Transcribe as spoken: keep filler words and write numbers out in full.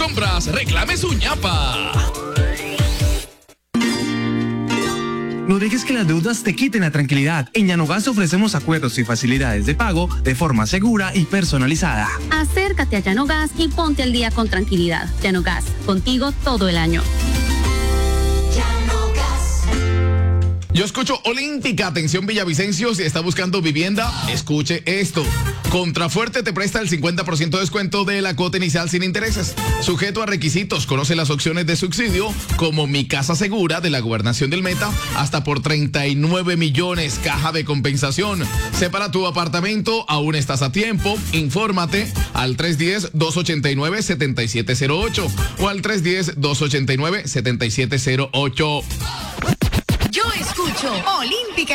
Compras, reclame su ñapa. No dejes que las deudas te quiten la tranquilidad. En Yanogas ofrecemos acuerdos y facilidades de pago de forma segura y personalizada. Acércate a Yanogas y ponte al día con tranquilidad. Yanogas, contigo todo el año. Yo escucho Olímpica. Atención, Villavicencio, si está buscando vivienda, escuche esto. Contrafuerte te presta el cincuenta por ciento de descuento de la cuota inicial sin intereses. Sujeto a requisitos. Conoce las opciones de subsidio como Mi Casa Segura de la Gobernación del Meta hasta por treinta y nueve millones. Caja de compensación. Separa tu apartamento, aún estás a tiempo. Infórmate al tres uno cero, dos ocho nueve, siete siete cero ocho o al tres uno cero, dos ocho nueve, siete siete cero ocho. Yo escucho Olímpica.